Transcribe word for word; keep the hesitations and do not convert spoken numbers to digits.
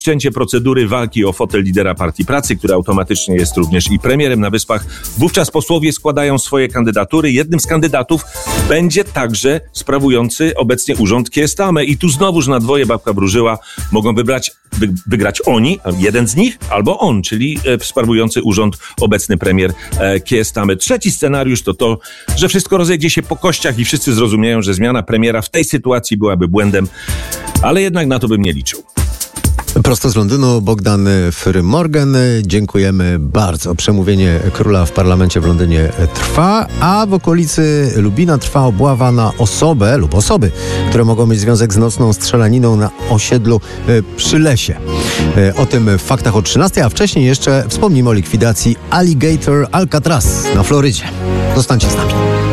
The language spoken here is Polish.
wszczęcie procedury walki o fotel lidera Partii Pracy, który automatycznie jest również i premierem na Wyspach. Wówczas posłowie składają swoje kandydatury. Jednym z kandydatów będzie także sprawujący obecnie urząd Keir Starmer. I tu znowuż na dwoje babka wróżyła. Mogą wybrać, wy, wygrać oni, jeden z nich, albo on, czyli e, sprawujący urząd obecny premier e, Keir Starmer. Trzeci scenariusz to to, że wszystko rozejdzie się po kościach i wszyscy zrozumieją, że zmiana premiera w tej sytuacji byłaby błędem, ale jednak na to bym nie liczył. Prosto z Londynu Bogdan Frymorgan. Dziękujemy bardzo. Przemówienie króla w parlamencie w Londynie trwa, a w okolicy Lubina trwa obława na osobę lub osoby, które mogą mieć związek z nocną strzelaniną na osiedlu przy Lesie. O tym w faktach o trzynastej, a wcześniej jeszcze wspomnimy o likwidacji Alligator Alcatraz na Florydzie. Zostańcie z nami.